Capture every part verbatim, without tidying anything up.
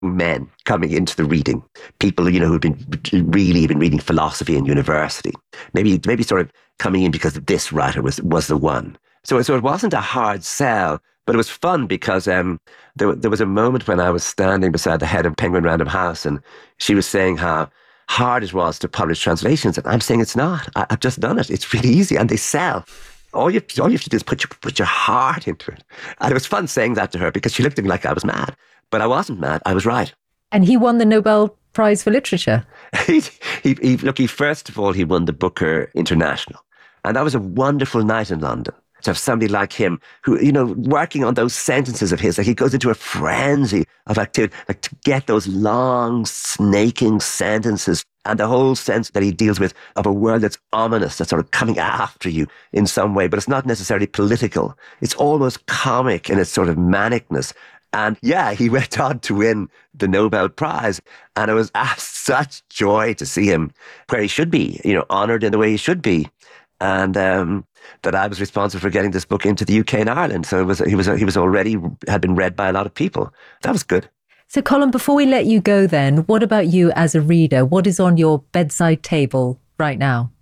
men coming into the reading, people, you know, who've been really been reading philosophy in university, maybe maybe sort of coming in because this writer was was the one. So, so it wasn't a hard sell, but it was fun because um, there, there was a moment when I was standing beside the head of Penguin Random House, and she was saying how hard it was to publish translations, and I'm saying it's not. I, I've just done it. It's really easy, and they sell. All you, all you have to do is put your, put your heart into it. And it was fun saying that to her because she looked at me like I was mad. But I wasn't mad. I was right. And he won the Nobel Prize for Literature. he, he, he, look, he, first of all, he won the Booker International. And that was a wonderful night in London. To have somebody like him who, you know, working on those sentences of his, like he goes into a frenzy of activity, like to get those long, snaking sentences and the whole sense that he deals with of a world that's ominous, that's sort of coming after you in some way, but it's not necessarily political. It's almost comic in its sort of manicness. And yeah, he went on to win the Nobel Prize. And it was ah, such joy to see him where he should be, you know, honoured in the way he should be. And um, that I was responsible for getting this book into the U K and Ireland. So it was, he was he was already, had been read by a lot of people. That was good. So Colm, before we let you go then, what about you as a reader? What is on your bedside table right now?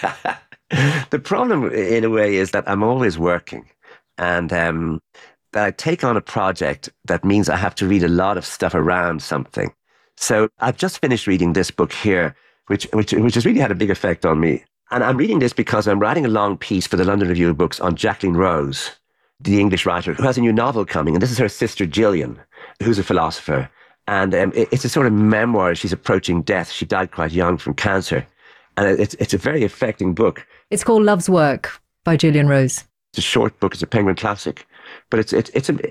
The problem in a way is that I'm always working. And um, that I take on a project that means I have to read a lot of stuff around something. So I've just finished reading this book here, which which which has really had a big effect on me. And I'm reading this because I'm writing a long piece for the London Review of Books on Jacqueline Rose, the English writer, who has a new novel coming. And this is her sister, Gillian, who's a philosopher. And um, it, it's a sort of memoir. She's approaching death. She died quite young from cancer. And it's it's a very affecting book. It's called Love's Work by Gillian Rose. It's a short book. It's a Penguin classic. But it's, it's, it's, a,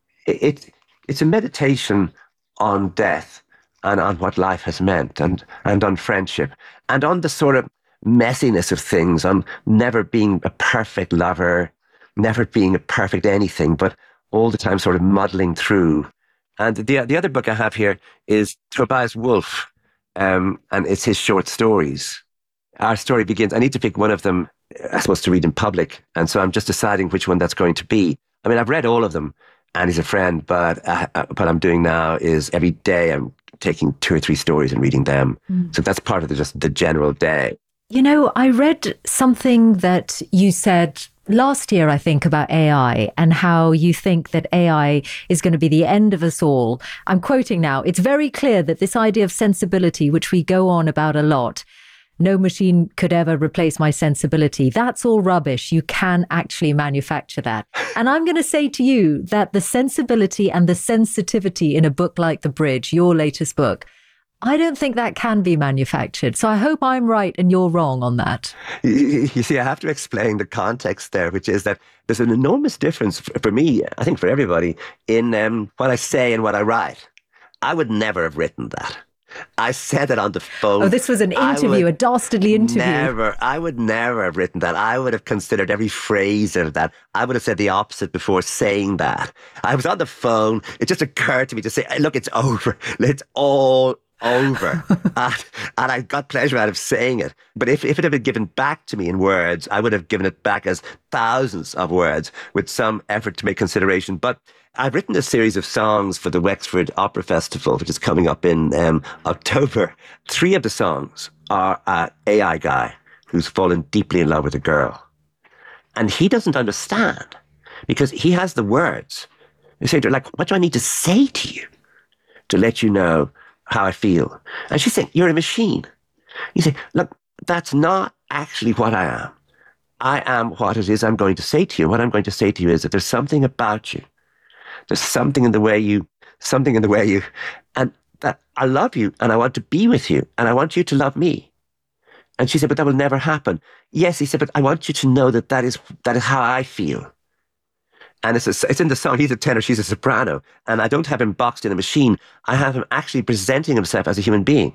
it, it's a meditation on death and on what life has meant and, and on friendship and on the sort of messiness of things, on never being a perfect lover, never being a perfect anything, but all the time sort of muddling through. And the the other book I have here is Tobias Wolff, um, and it's his short stories. Our story begins, I need to pick one of them, I'm supposed to read in public, and so I'm just deciding which one that's going to be. I mean, I've read all of them, and he's a friend, but uh, what I'm doing now is every day I'm taking two or three stories and reading them. Mm. So that's part of the, just the general day. You know, I read something that you said last year, I think, about A I and how you think that A I is going to be the end of us all. I'm quoting now. It's very clear that this idea of sensibility, which we go on about a lot, no machine could ever replace my sensibility. That's all rubbish. You can actually manufacture that. And I'm going to say to you that the sensibility and the sensitivity in a book like The Bridge, your latest book, I don't think that can be manufactured. So I hope I'm right and you're wrong on that. You see, I have to explain the context there, which is that there's an enormous difference for me, I think for everybody, in um, what I say and what I write. I would never have written that. I said it on the phone. Oh, this was an interview, a dastardly interview. Never, I would never have written that. I would have considered every phrase of that. I would have said the opposite before saying that. I was on the phone. It just occurred to me to say, look, it's over. It's all over. and, and I got pleasure out of saying it. But if, if it had been given back to me in words, I would have given it back as thousands of words with some effort to make consideration. But I've written a series of songs for the Wexford Opera Festival, which is coming up in um, October. Three of the songs are an A I guy who's fallen deeply in love with a girl. And he doesn't understand because he has the words. You say to her, like, what do I need to say to you to let you know how I feel? And she's saying, you're a machine. You say, look, that's not actually what I am. I am what it is I'm going to say to you. What I'm going to say to you is that there's something about you. There's something in the way you, something in the way you, and that I love you and I want to be with you and I want you to love me. And she said, but that will never happen. Yes, he said, but I want you to know that that is, that is how I feel. And it's, a, it's in the song, he's a tenor, she's a soprano. And I don't have him boxed in a machine. I have him actually presenting himself as a human being.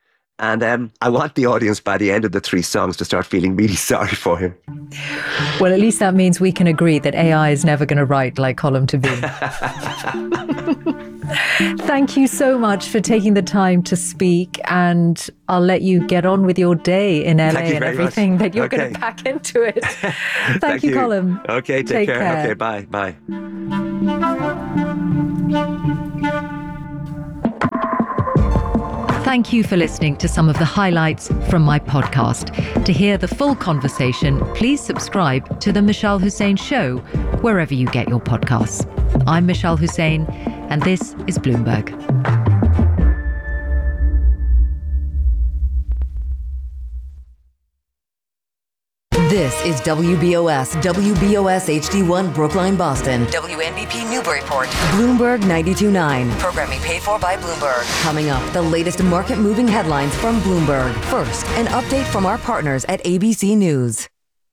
And um, I want the audience by the end of the three songs to start feeling really sorry for him. Well, at least that means we can agree that A I is never going to write like Colm Tóibín. Thank you so much for taking the time to speak, and I'll let you get on with your day in L A and everything much. That you're okay. going to pack into it. Thank, Thank you, you, Colm. Okay, take, take care. care. Okay, bye. Bye. Thank you for listening to some of the highlights from my podcast. To hear the full conversation, please subscribe to The Mishal Hussain Show, wherever you get your podcasts. I'm Mishal Hussain, and this is Bloomberg. This is W B O S, W B O S H D one Brookline, Boston. W N B P Newburyport. Bloomberg ninety-two point nine. Programming paid for by Bloomberg. Coming up, the latest market-moving headlines from Bloomberg. First, an update from our partners at A B C News.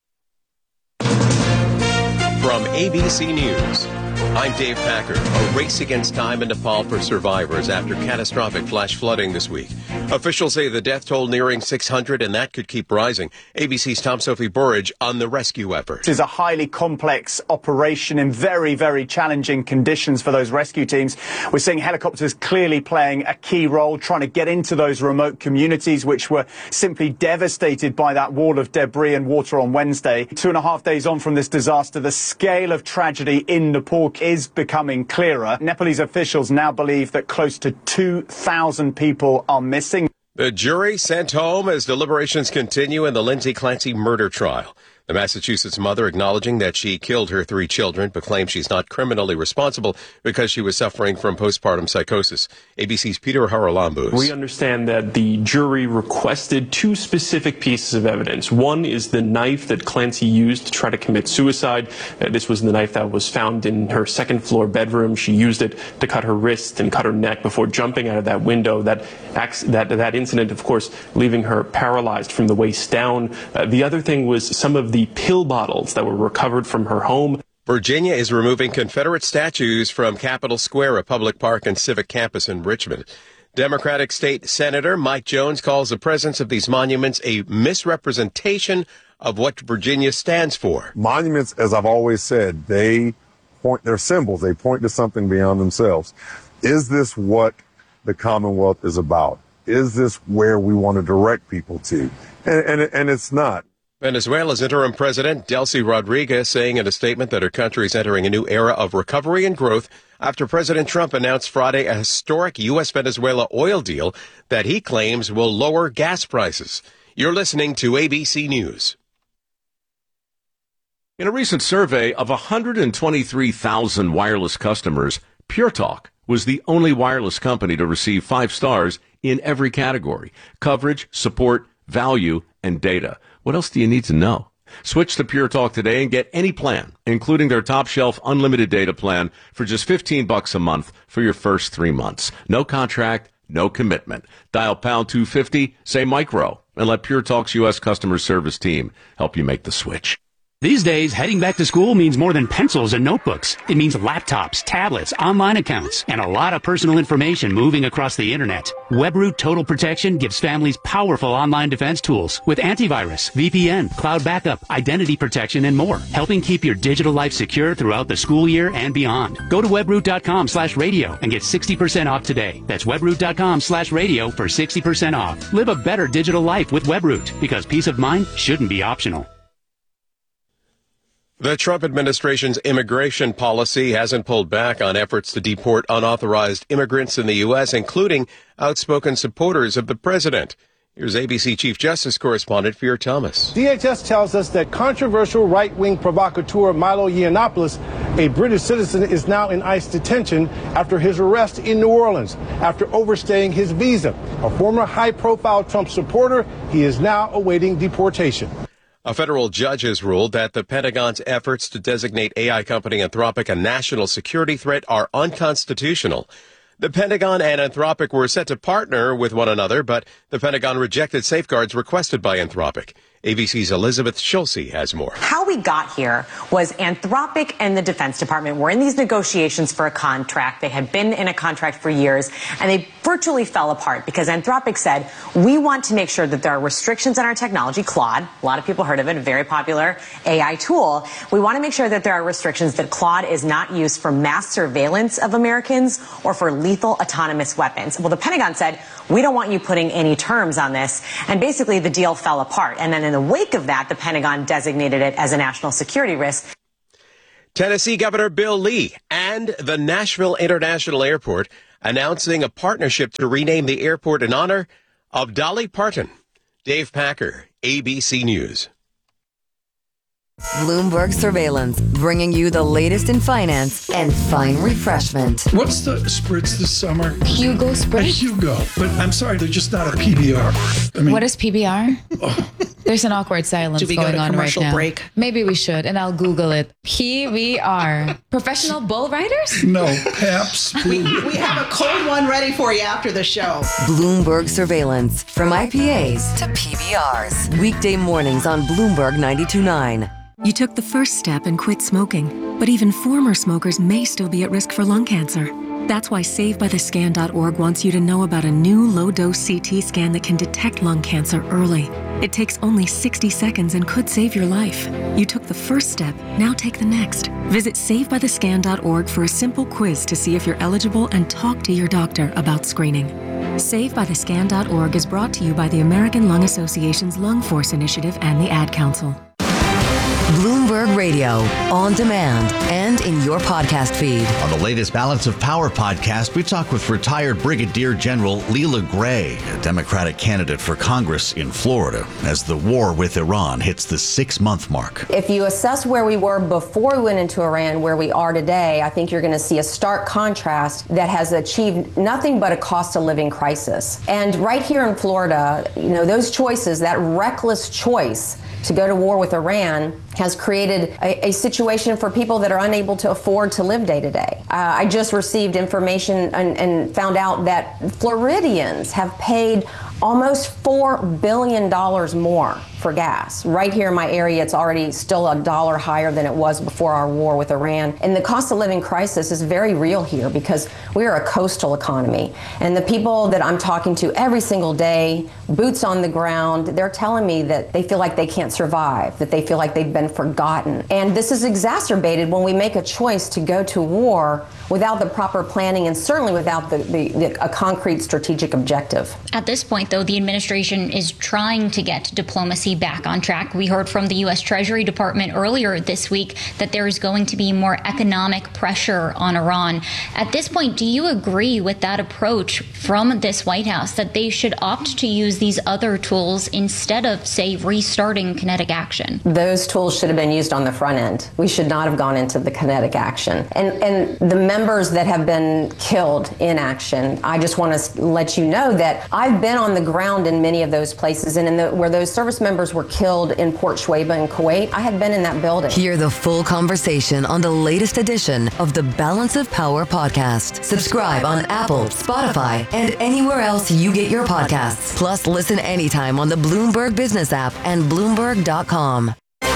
From A B C News, I'm Dave Packer. A race against time in Nepal for survivors after catastrophic flash flooding this week. Officials say the death toll nearing six hundred, and that could keep rising. A B C's Tom Sophie Burridge on the rescue effort. This is a highly complex operation in very, very challenging conditions for those rescue teams. We're seeing helicopters clearly playing a key role, trying to get into those remote communities which were simply devastated by that wall of debris and water on Wednesday. Two and a half days on from this disaster, the scale of tragedy in Nepal is becoming clearer. Nepalese officials now believe that close to two thousand people are missing. The jury sent home as deliberations continue in the Lindsay Clancy murder trial. The Massachusetts mother acknowledging that she killed her three children, but claims she's not criminally responsible because she was suffering from postpartum psychosis. A B C's Peter Haralambous. We understand that the jury requested two specific pieces of evidence. One is the knife that Clancy used to try to commit suicide. Uh, this was the knife that was found in her second floor bedroom. She used it to cut her wrist and cut her neck before jumping out of that window. That acts, that, that incident, of course, leaving her paralyzed from the waist down. Uh, the other thing was some of the the pill bottles that were recovered from her home. Virginia is removing Confederate statues from Capitol Square, a public park and civic campus in Richmond. Democratic State Senator Mike Jones calls the presence of these monuments a misrepresentation of what Virginia stands for. Monuments, as I've always said, they point, they're symbols. They point to something beyond themselves. Is this what the Commonwealth is about? Is this where we want to direct people to? And, and, and it's not. Venezuela's interim president, Delcy Rodriguez, saying in a statement that her country is entering a new era of recovery and growth after President Trump announced Friday a historic U S Venezuela oil deal that he claims will lower gas prices. You're listening to A B C News. In a recent survey of one hundred twenty-three thousand wireless customers, Pure Talk was the only wireless company to receive five stars in every category: coverage, support, value, and data. What else do you need to know? Switch to Pure Talk today and get any plan, including their top shelf unlimited data plan, for just fifteen bucks a month for your first three months. No contract, no commitment. Dial pound two fifty, say micro, and let Pure Talk's U S customer service team help you make the switch. These days, heading back to school means more than pencils and notebooks. It means laptops, tablets, online accounts, and a lot of personal information moving across the internet. WebRoot Total Protection gives families powerful online defense tools with antivirus, V P N, cloud backup, identity protection, and more, helping keep your digital life secure throughout the school year and beyond. Go to webroot.com slash radio and get sixty percent off today. That's webroot.com slash radio for sixty percent off. Live a better digital life with WebRoot, because peace of mind shouldn't be optional. The Trump administration's immigration policy hasn't pulled back on efforts to deport unauthorized immigrants in the U S, including outspoken supporters of the president. Here's A B C Chief Justice correspondent Fear Thomas. D H S tells us that controversial right-wing provocateur Milo Yiannopoulos, a British citizen, is now in ICE detention after his arrest in New Orleans after overstaying his visa. A former high-profile Trump supporter, he is now awaiting deportation. A federal judge has ruled that the Pentagon's efforts to designate A I company Anthropic a national security threat are unconstitutional. The Pentagon and Anthropic were set to partner with one another, but the Pentagon rejected safeguards requested by Anthropic. A B C's Elizabeth Schulze has more. How we got here was Anthropic and the Defense Department were in these negotiations for a contract. They had been in a contract for years, and they virtually fell apart because Anthropic said, we want to make sure that there are restrictions on our technology, Claude. A lot of people heard of it, a very popular A I tool. We want to make sure that there are restrictions that Claude is not used for mass surveillance of Americans or for lethal autonomous weapons. Well, the Pentagon said, we don't want you putting any terms on this. And basically the deal fell apart. And then in the wake of that, the Pentagon designated it as a national security risk. Tennessee Governor Bill Lee and the Nashville International Airport announcing a partnership to rename the airport in honor of Dolly Parton. Dave Packer, A B C News. Bloomberg Surveillance, bringing you the latest in finance and fine refreshment. What's the spritz this summer? Hugo A Spritz. Hugo. But I'm sorry, they're just not a P B R. I mean, What is P B R? oh, There's an awkward silence Should we go going to on right commercial now. break? Maybe we should, and I'll Google it. P B R. Professional bull riders? no, Paps. We, we have a cold one ready for you after the show. Bloomberg Surveillance, from I P As to P B Rs. Weekday mornings on Bloomberg ninety-two point nine. You took the first step and quit smoking, but even former smokers may still be at risk for lung cancer. That's why Save By The Scan dot org wants you to know about a new low-dose C T scan that can detect lung cancer early. It takes only sixty seconds and could save your life. You took the first step, now take the next. Visit Save By The Scan dot org for a simple quiz to see if you're eligible and talk to your doctor about screening. Save By The Scan dot org is brought to you by the American Lung Association's Lung Force Initiative and the Ad Council. Bloomberg Radio, on demand and in your podcast feed. On the latest Balance of Power podcast, we talk with retired Brigadier General Leela Gray, a Democratic candidate for Congress in Florida, as the war with Iran hits the six-month mark. If you assess where we were before we went into Iran, where we are today, I think you're going to see a stark contrast that has achieved nothing but a cost of living crisis. And right here in Florida, you know, those choices, that reckless choice to go to war with Iran has created a, a situation for people that are unable to afford to live day to day. Uh, I just received information and, and found out that Floridians have paid almost four billion dollars more for gas. Right here in my area, it's already still a dollar higher than it was before our war with Iran. And the cost of living crisis is very real here because we are a coastal economy. And the people that I'm talking to every single day, boots on the ground, they're telling me that they feel like they can't survive, that they feel like they've been forgotten. And this is exacerbated when we make a choice to go to war without the proper planning and certainly without the, the, the a concrete strategic objective. At this point, though, the administration is trying to get diplomacy back on track. We heard from the U S Treasury Department earlier this week that there is going to be more economic pressure on Iran. At this point, do you agree with that approach from this White House that they should opt to use these other tools instead of, say, restarting kinetic action? Those tools should have been used on the front end. We should not have gone into the kinetic action. And, and the members that have been killed in action, I just want to let you know that I've been on the ground in many of those places, and in the, where those service members were killed in Port Shuaibah in Kuwait, I had been in that building. Hear the full conversation on the latest edition of the Balance of Power podcast. Subscribe on Apple, Spotify, and anywhere else you get your podcasts. Plus, listen anytime on the Bloomberg Business app and Bloomberg dot com.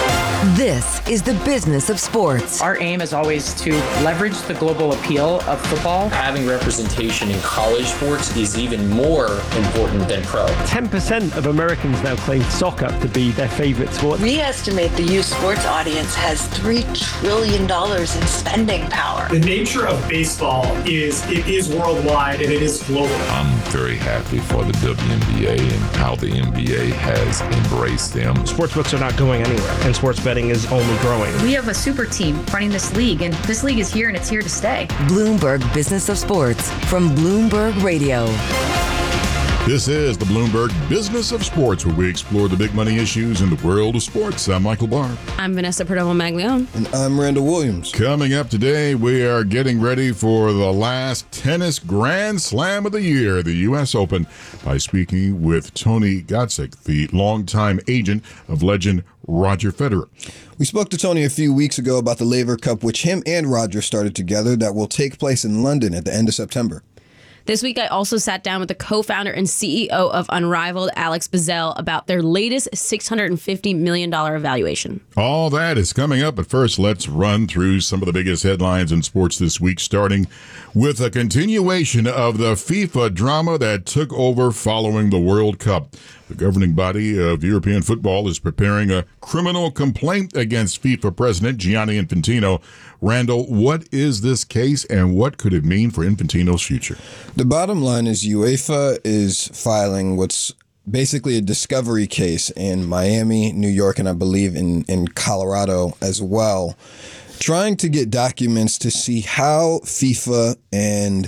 This is the business of sports. Our aim is always to leverage the global appeal of football. Having representation in college sports is even more important than pro. ten percent of Americans now claim soccer to be their favorite sport. We estimate the youth sports audience has three trillion dollars in spending power. The nature of baseball is it is worldwide and it is global. I'm very happy for the W N B A and how the N B A has embraced them. Sportsbooks are not going anywhere, and sports betting is only growing. We have a super team running this league, and this league is here and it's here to stay. Bloomberg Business of Sports from Bloomberg Radio. This is the Bloomberg Business of Sports, where we explore the big money issues in the world of sports. I'm Michael Barr. I'm Vanessa Perdomo-Maglione. And I'm Randall Williams. Coming up today, we are getting ready for the last tennis Grand Slam of the year, the U S Open, by speaking with Tony Godsick, the longtime agent of legend Roger Federer. We spoke to Tony a few weeks ago about the Laver Cup, which him and Roger started together, that will take place in London at the end of September. This week, I also sat down with the co-founder and C E O of Unrivaled, Alex Bazell, about their latest six hundred fifty million dollars evaluation. All that is coming up, but first, let's run through some of the biggest headlines in sports this week, starting with a continuation of the FIFA drama that took over following the World Cup. The governing body of European football is preparing a criminal complaint against FIFA president Gianni Infantino. Randall, what is this case and what could it mean for Infantino's future? The bottom line is UEFA is filing what's basically a discovery case in Miami, New York, and I believe in, in Colorado as well, trying to get documents to see how FIFA and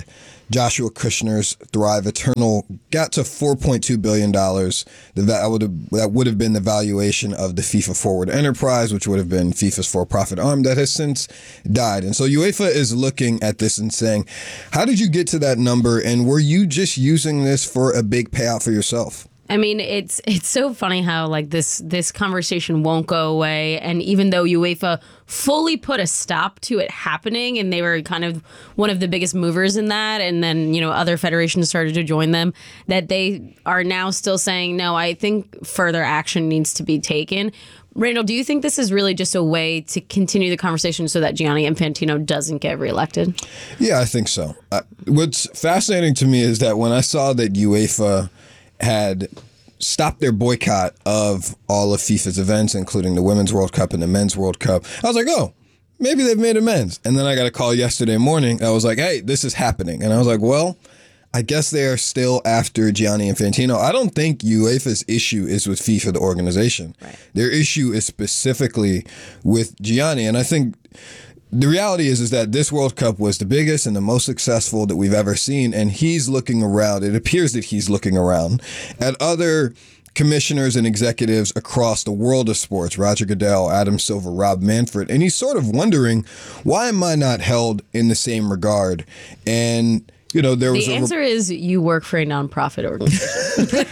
Joshua Kushner's Thrive Eternal got to four point two billion dollars. That would have that would have been the valuation of the FIFA Forward Enterprise, which would have been FIFA's for-profit arm that has since died. And so UEFA is looking at this and saying, how did you get to that number? And were you just using this for a big payout for yourself? I mean, it's it's so funny how like this this conversation won't go away, and even though UEFA fully put a stop to it happening, and they were kind of one of the biggest movers in that, and then you know other federations started to join them, that they are now still saying no. I think further action needs to be taken. Randall, do you think this is really just a way to continue the conversation so that Gianni Infantino doesn't get reelected? Yeah, I think so. Uh, what's fascinating to me is that when I saw that UEFA had stopped their boycott of all of FIFA's events, including the Women's World Cup and the Men's World Cup, I was like, oh, maybe they've made amends. And then I got a call yesterday morning. I was like, hey, this is happening. And I was like, well, I guess they are still after Gianni Infantino. I don't think UEFA's issue is with FIFA, the organization. Right. Their issue is specifically with Gianni. And I think the reality is, is that this World Cup was the biggest and the most successful that we've ever seen, and he's looking around. It appears that he's looking around at other commissioners and executives across the world of sports, Roger Goodell, Adam Silver, Rob Manfred, and he's sort of wondering, why am I not held in the same regard? And you know, there was the a answer re- is you work for a nonprofit organization.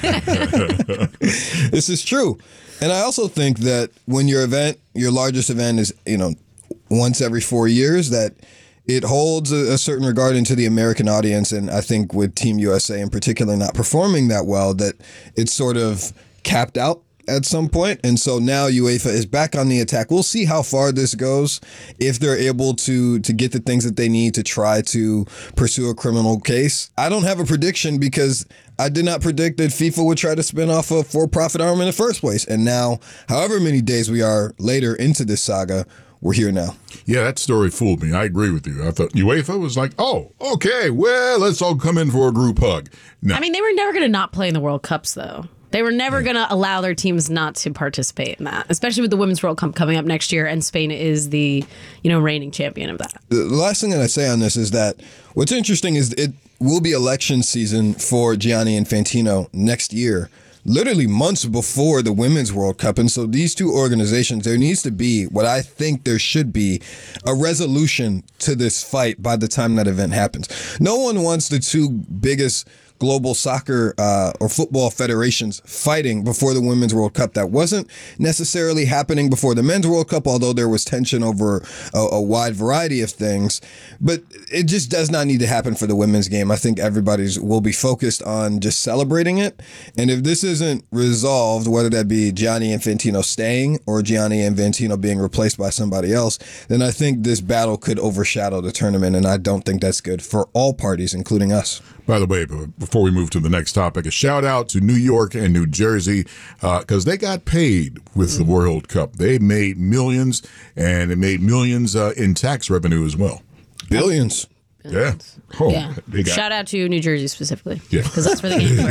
This is true. And I also think that when your event, your largest event is, you know, once every four years, that it holds a, a certain regard into the American audience. And I think with Team U S A in particular not performing that well, that it's sort of capped out at some point. And so now UEFA is back on the attack. We'll see how far this goes, if they're able to to get the things that they need to try to pursue a criminal case. I don't have a prediction because I did not predict that FIFA would try to spin off a for-profit arm in the first place. And now, however many days we are later into this saga, we're here now. Yeah, that story fooled me. I agree with you. I thought UEFA was like, oh, okay, well, let's all come in for a group hug. No. I mean, they were never going to not play in the World Cups, though. They were never yeah. going to allow their teams not to participate in that, especially with the Women's World Cup coming up next year, and Spain is the, you know, reigning champion of that. The last thing that I say on this is that what's interesting is it will be election season for Gianni Infantino next year, literally months before the Women's World Cup. And so these two organizations, there needs to be what I think there should be a resolution to this fight by the time that event happens. No one wants the two biggest global soccer uh, or football federations fighting before the Women's World Cup. That wasn't necessarily happening before the Men's World Cup, although there was tension over a, a wide variety of things. But it just does not need to happen for the women's game. I think everybody's will be focused on just celebrating it. And if this isn't resolved, whether that be Gianni Infantino staying or Gianni Infantino being replaced by somebody else, then I think this battle could overshadow the tournament. And I don't think that's good for all parties, including us. By the way, before we move to the next topic, a shout out to New York and New Jersey because uh, they got paid with the World Cup. They made millions, and it made millions uh, in tax revenue as well. Billions. Billions. Yeah. Oh, yeah. They got- Shout out to New Jersey specifically. Yeah. Because that's where the games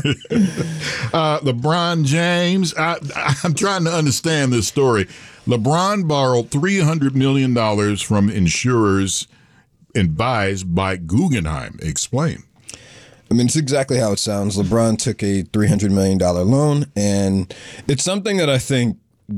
were. uh, LeBron James, I, I'm trying to understand this story. LeBron borrowed three hundred million dollars from insurers advised by Guggenheim. Explain. I mean, it's exactly how it sounds. LeBron took a three hundred million dollars loan, and it's something that I think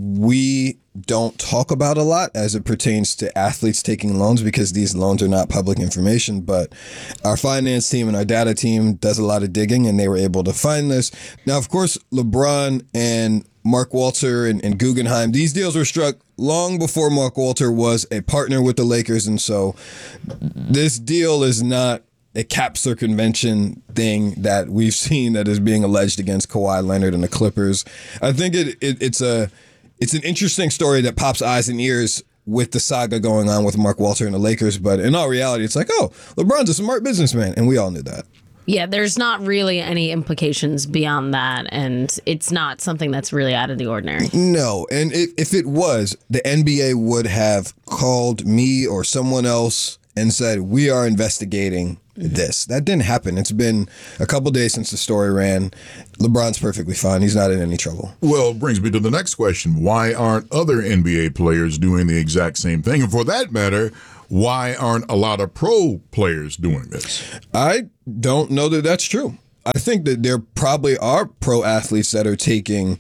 we don't talk about a lot as it pertains to athletes taking loans because these loans are not public information. But our finance team and our data team does a lot of digging, and they were able to find this. Now, of course, LeBron and Mark Walter and, and Guggenheim, these deals were struck long before Mark Walter was a partner with the Lakers. And so this deal is not a cap circumvention thing that we've seen that is being alleged against Kawhi Leonard and the Clippers. I think it, it it's a it's an interesting story that pops eyes and ears with the saga going on with Mark Walter and the Lakers. But in all reality, it's like, oh, LeBron's a smart businessman. And we all knew that. Yeah, there's not really any implications beyond that, and it's not something that's really out of the ordinary. No, and it, if it was, the N B A would have called me or someone else and said, we are investigating this. That didn't happen. It's been a couple days since the story ran. LeBron's perfectly fine. He's not in any trouble. Well, it brings me to the next question. Why aren't other N B A players doing the exact same thing? And for that matter, why aren't a lot of pro players doing this? I don't know that that's true. I think that there probably are pro athletes that are taking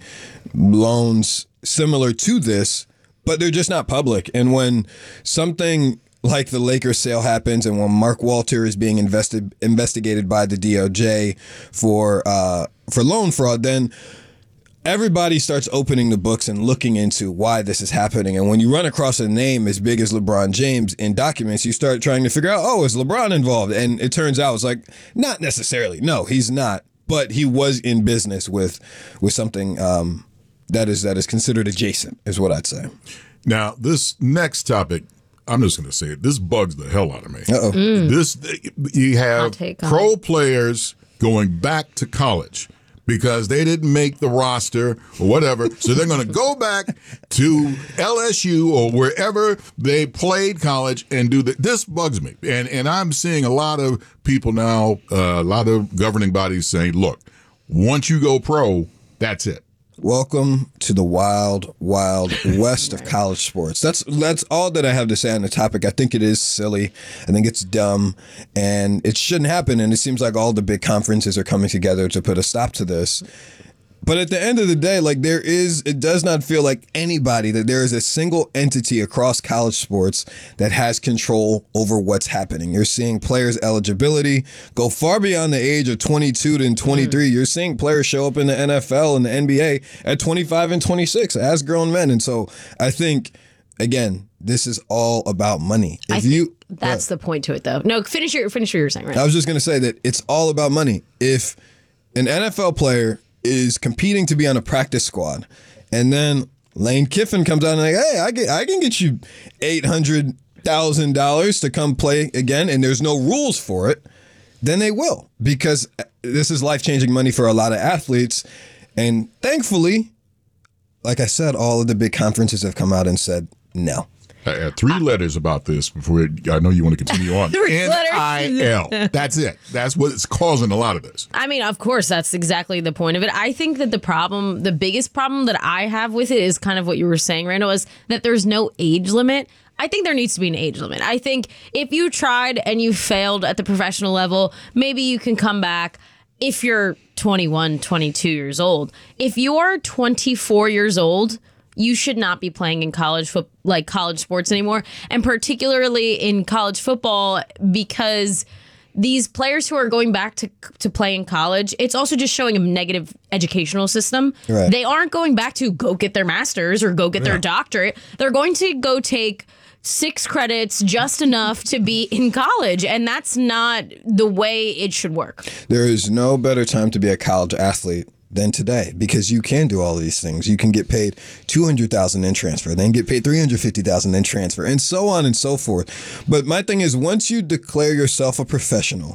loans similar to this, but they're just not public. And when something like the Lakers sale happens, and when Mark Walter is being invested investigated by the D O J for uh, for loan fraud, then everybody starts opening the books and looking into why this is happening. And when you run across a name as big as LeBron James in documents, you start trying to figure out, oh, is LeBron involved? And it turns out it's like, not necessarily. No, he's not. But he was in business with with something um, that is that is considered adjacent, is what I'd say. Now, this next topic, I'm just going to say it. This bugs the hell out of me. Uh-oh. Mm. This you have pro players going back to college because they didn't make the roster or whatever. So they're going to go back to L S U or wherever they played college and do that. This bugs me. And and I'm seeing a lot of people now, uh, a lot of governing bodies saying, look, once you go pro, that's it. Welcome to the wild, wild west of college sports. That's that's all that I have to say on the topic. I think it is silly. I think it's dumb, and it shouldn't happen. And it seems like all the big conferences are coming together to put a stop to this. But at the end of the day, like there is, it does not feel like anybody, that there is a single entity across college sports that has control over what's happening. You're seeing players' eligibility go far beyond the age of twenty-two to twenty-three. Mm. You're seeing players show up in the N F L and the N B A at twenty-five and twenty-six as grown men. And so I think, again, this is all about money. If I you, that's uh, the point to it, though. No, finish your finish what you were saying. Right? I was just going to say that it's all about money. If an N F L player is competing to be on a practice squad, and then Lane Kiffin comes out and like, hey, I get, I can get you eight hundred thousand dollars to come play again, and there's no rules for it, then they will, because this is life-changing money for a lot of athletes. And thankfully, like I said, all of the big conferences have come out and said no. I had three letters about this before I know you want to continue on. N I L. That's it. That's what's causing a lot of this. I mean, of course, that's exactly the point of it. I think that the problem, the biggest problem that I have with it is kind of what you were saying, Randall, is that there's no age limit. I think there needs to be an age limit. I think if you tried and you failed at the professional level, maybe you can come back if you're twenty-one, twenty-two years old. If you're twenty-four years old, you should not be playing in college foot like college sports anymore, and particularly in college football, because these players who are going back to to play in college, it's also just showing a negative educational system. Right. They aren't going back to go get their master's or go get Yeah. their doctorate. They're going to go take six credits, just enough to be in college, and that's not the way it should work. There is no better time to be a college athlete than today, because you can do all of these things. You can get paid two hundred thousand dollars in transfer, then get paid three hundred fifty thousand dollars in transfer, and so on and so forth. But my thing is, once you declare yourself a professional,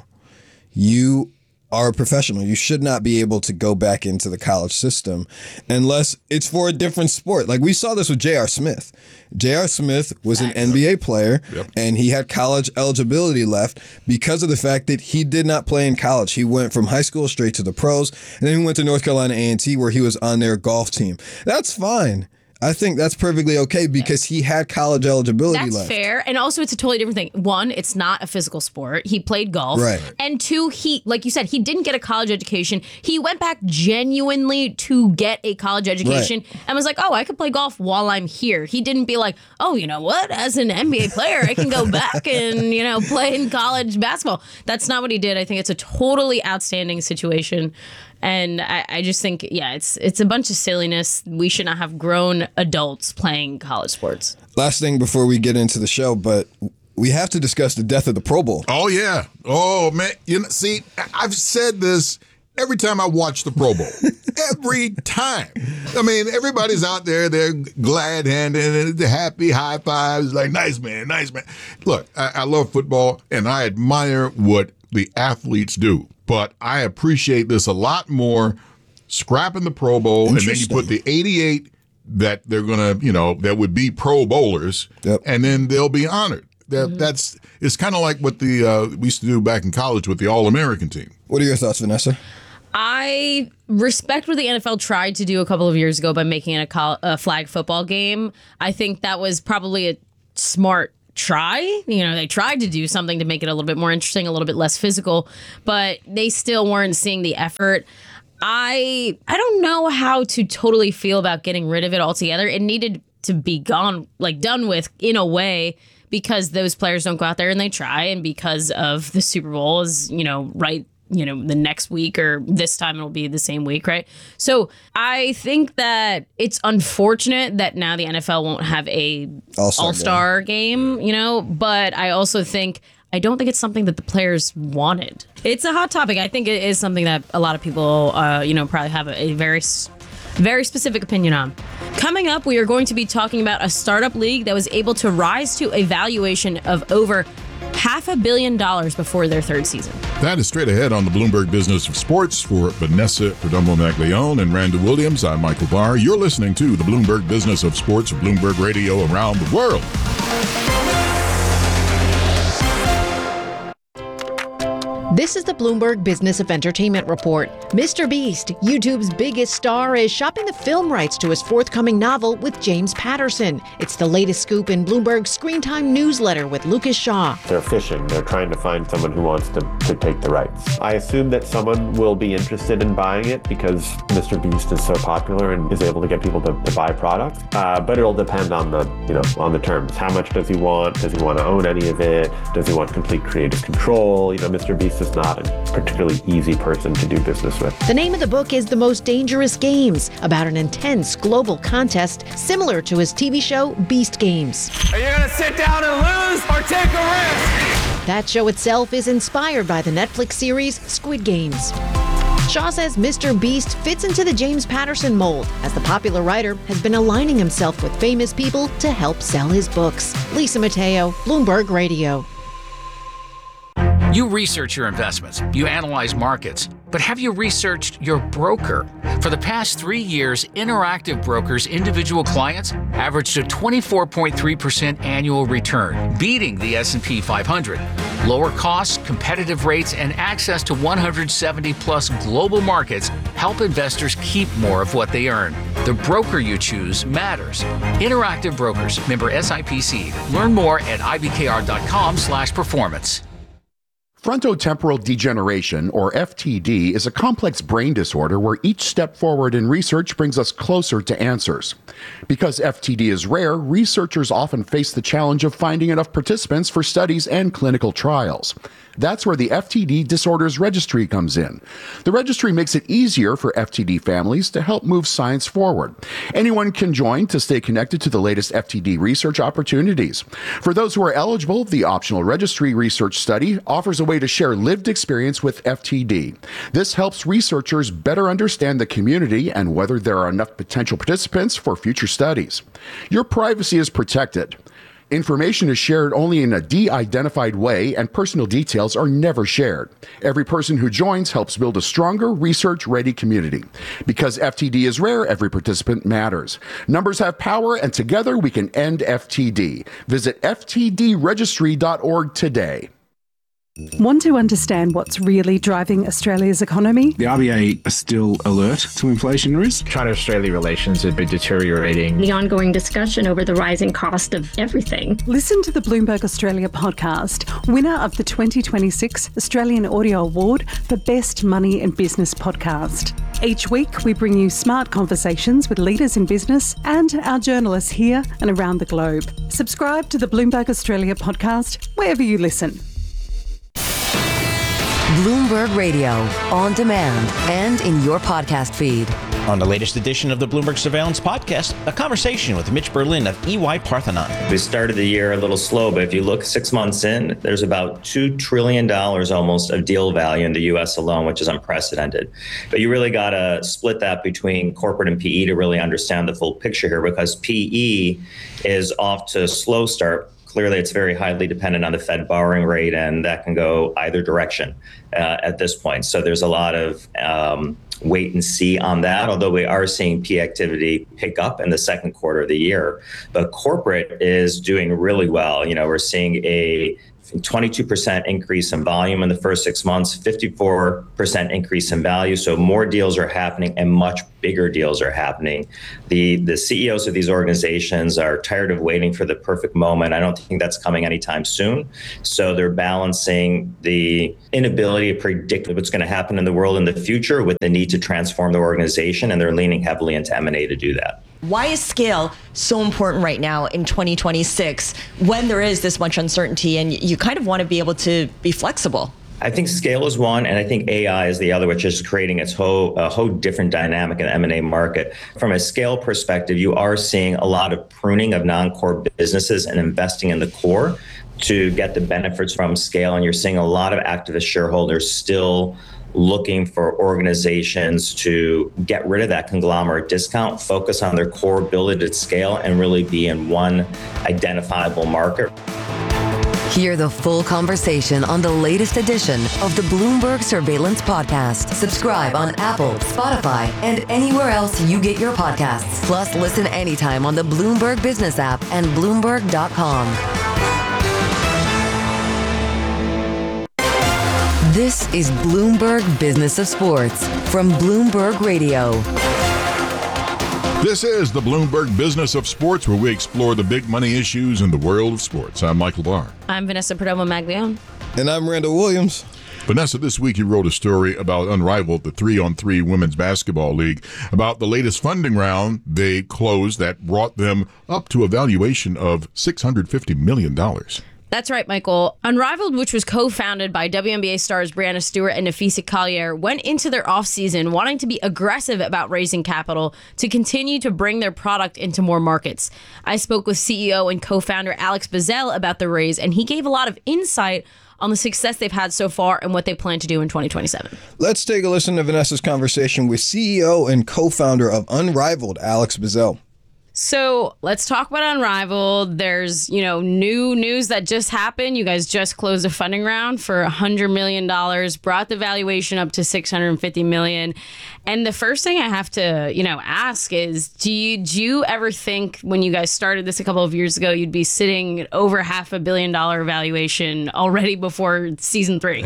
you are a professional. You should not be able to go back into the college system unless it's for a different sport. Like we saw this with J R. Smith. J R. Smith was an N B A player, Yep. and he had college eligibility left because of the fact that he did not play in college. He went from high school straight to the pros, and then he went to North Carolina A and T where he was on their golf team. That's fine. I think that's perfectly okay because he had college eligibility That's left. fair. And also, it's a totally different thing. One, it's not a physical sport. He played golf. Right. And two, he, like you said, he didn't get a college education. He went back genuinely to get a college education and was like, oh, I could play golf while I'm here. He didn't be like, oh, you know what? As an N B A player, I can go back and, you know, play in college basketball. That's not what he did. I think it's a totally outstanding situation. And I, I just think, yeah, it's it's a bunch of silliness. We should not have grown adults playing college sports. Last thing before we get into the show, but we have to discuss the death of the Pro Bowl. Oh, yeah. Oh, man. You know, see, I've said this every time I watch the Pro Bowl. Every time. I mean, everybody's out there. They're glad-handed and they're happy, high fives, like, nice man, nice man. Look, I, I love football, and I admire what the athletes do. But I appreciate this a lot more, scrapping the Pro Bowl, and then you put the eighty-eight that they're going to, you know, that would be Pro Bowlers, Yep. and then they'll be honored. That, Mm-hmm. That's it's kind of like what the uh, we used to do back in college with the All-American team. What are your thoughts, Vanessa? I respect what the N F L tried to do a couple of years ago by making it a, col- a flag football game. I think that was probably a smart try. You know, they tried to do something to make it a little bit more interesting, a little bit less physical, but they still weren't seeing the effort. I I don't know how to totally feel about getting rid of it altogether. It needed to be gone, like done with in a way, because those players don't go out there and they try, and because of the Super Bowl is, you know, right, you know, the next week, or this time it'll be the same week, right? So I think that it's unfortunate that now the N F L won't have a All-Star All-Star game, you know, but I also think I don't think it's something that the players wanted. It's a hot topic. I think it is something that a lot of people, uh, you know, probably have a, a very, very specific opinion on. Coming up, we are going to be talking about a startup league that was able to rise to a valuation of over half a billion dollars before their third season. That is straight ahead on the Bloomberg Business of Sports. For Vanessa Perdomo-Maglione and Randall Williams, I'm Michael Barr. You're listening to the Bloomberg Business of Sports, Bloomberg Radio around the world. This is the Bloomberg Business of Entertainment Report. Mister Beast, YouTube's biggest star, is shopping the film rights to his forthcoming novel with James Patterson. It's the latest scoop in Bloomberg's Screen Time newsletter with Lucas Shaw. They're fishing. They're trying to find someone who wants to, to take the rights. I assume that someone will be interested in buying it because Mister Beast is so popular and is able to get people to, to buy products. Uh, but it'll depend on the, you know, on the terms. How much does he want? Does he want to own any of it? Does he want complete creative control? You know, Mister Beast is not a particularly easy person to do business with. The name of the book is The Most Dangerous Games, about an intense global contest similar to his T V show Beast Games. Are you going to sit down and lose or take a risk? That show itself is inspired by the Netflix series Squid Games. Shaw says Mister Beast fits into the James Patterson mold, as the popular writer has been aligning himself with famous people to help sell his books. Lisa Mateo, Bloomberg Radio. You research your investments, you analyze markets, but have you researched your broker? For the past three years, Interactive Brokers' individual clients averaged a twenty-four point three percent annual return, beating the S and P five hundred. Lower costs, competitive rates, and access to one hundred seventy plus global markets help investors keep more of what they earn. The broker you choose matters. Interactive Brokers, member S I P C. Learn more at I B K R dot com slash performance. Frontotemporal degeneration, or F T D, is a complex brain disorder where each step forward in research brings us closer to answers. Because F T D is rare, researchers often face the challenge of finding enough participants for studies and clinical trials. That's where the F T D Disorders Registry comes in. The registry makes it easier for F T D families to help move science forward. Anyone can join to stay connected to the latest F T D research opportunities. For those who are eligible, the optional registry research study offers a way to share lived experience with F T D. This helps researchers better understand the community and whether there are enough potential participants for future studies. Your privacy is protected. Information is shared only in a de-identified way, and personal details are never shared. Every person who joins helps build a stronger, research-ready community. Because F T D is rare, every participant matters. Numbers have power, and together we can end F T D. Visit F T D registry dot org today. Want to understand what's really driving Australia's economy? The R B A are still alert to inflation risk. China-Australia relations have been deteriorating. The ongoing discussion over the rising cost of everything. Listen to the Bloomberg Australia podcast, winner of the twenty twenty-six Australian Audio Award for Best Money and Business Podcast. Each week, we bring you smart conversations with leaders in business and our journalists here and around the globe. Subscribe to the Bloomberg Australia podcast wherever you listen. Bloomberg Radio, on demand and in your podcast feed. On the latest edition of the Bloomberg Surveillance Podcast, a conversation with Mitch Berlin of E Y Parthenon. We started the year a little slow, but if you look six months in, there's about two trillion dollars almost of deal value in the U S alone, which is unprecedented. But you really got to split that between corporate and P E to really understand the full picture here, because P E is off to a slow start. Clearly, it's very highly dependent on the Fed borrowing rate, and that can go either direction uh, at this point. So there's a lot of um, wait and see on that, although we are seeing P activity pick up in the second quarter of the year. But corporate is doing really well. You know, we're seeing a twenty-two percent increase in volume in the first six months, fifty-four percent increase in value. So more deals are happening and much bigger deals are happening. The the C E Os of these organizations are tired of waiting for the perfect moment. I don't think that's coming anytime soon. So they're balancing the inability to predict what's going to happen in the world in the future with the need to transform the organization, and they're leaning heavily into M and A to do that. Why is scale so important right now in twenty twenty-six when there is this much uncertainty and you kind of want to be able to be flexible? I think scale is one, and I think A I is the other, which is creating its whole, a whole different dynamic in the M and A market. From a scale perspective, you are seeing a lot of pruning of non-core businesses and investing in the core to get the benefits from scale. And you're seeing a lot of activist shareholders still looking for organizations to get rid of that conglomerate discount, focus on their core, build it at scale, and really be in one identifiable market. Hear the full conversation on the latest edition of the Bloomberg Surveillance Podcast. Subscribe on Apple, Spotify, and anywhere else you get your podcasts. Plus, listen anytime on the Bloomberg Business app and Bloomberg dot com. This is Bloomberg Business of Sports from Bloomberg Radio. This is the Bloomberg Business of Sports, where we explore the big money issues in the world of sports. I'm Michael Barr. I'm Vanessa Perdomo-Maglione. And I'm Randall Williams. Vanessa, this week you wrote a story about Unrivaled, the three-on-three women's basketball league, about the latest funding round they closed that brought them up to a valuation of six hundred fifty million dollars. That's right, Michael. Unrivaled, which was co-founded by W N B A stars Breanna Stewart and Napheesa Collier, went into their offseason wanting to be aggressive about raising capital to continue to bring their product into more markets. I spoke with C E O and co-founder Alex Bazell about the raise, and he gave a lot of insight on the success they've had so far and what they plan to do in twenty twenty-seven. Let's take a listen to Vanessa's conversation with C E O and co-founder of Unrivaled, Alex Bazell. So let's talk about Unrivaled. There's, you know, new news that just happened. You guys just closed a funding round for one hundred million dollars, brought the valuation up to six hundred fifty million dollars. And the first thing I have to, you know, ask is, do you, do you ever think when you guys started this a couple of years ago, you'd be sitting at over half a billion dollar valuation already before season three?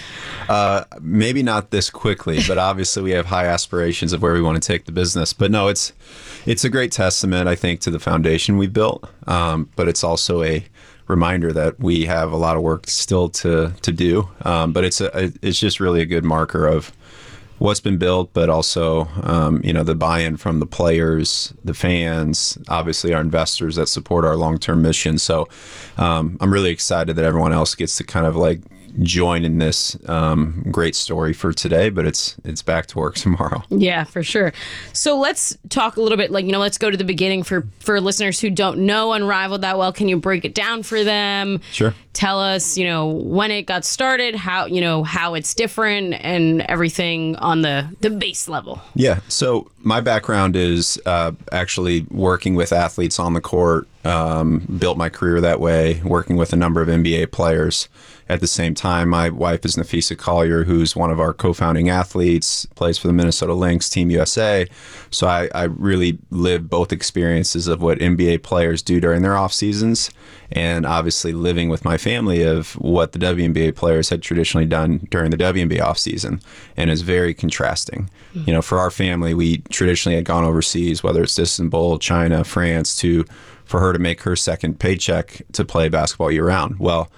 uh, maybe not this quickly, but obviously we have high aspirations of where we want to take the business. But no, it's it's a great testament, I think, to the foundation we built. Um, but it's also a reminder that we have a lot of work still to to do. Um, but it's a it's just really a good marker of what's been built, but also, um, you know, the buy-in from the players, the fans, obviously our investors that support our long-term mission. So um, I'm really excited that everyone else gets to kind of like join in this um, great story for today, but it's it's back to work tomorrow. Yeah, for sure. So let's talk a little bit, like, you know, let's go to the beginning for, for listeners who don't know Unrivaled that well. Can you break it down for them? Sure. Tell us, you know, when it got started, how, you know, how it's different and everything on the, the base level. Yeah. So my background is uh, actually working with athletes on the court, um, built my career that way, working with a number of N B A players. At the same time, my wife is Napheesa Collier, who's one of our co-founding athletes, plays for the Minnesota Lynx, Team U S A. So I, I really live both experiences of what N B A players do during their off seasons, and obviously living with my family of what the W N B A players had traditionally done during the W N B A off season, and is very contrasting. Mm-hmm. You know, for our family, we traditionally had gone overseas, whether it's Istanbul, China, France, to for her to make her second paycheck to play basketball year round. Well,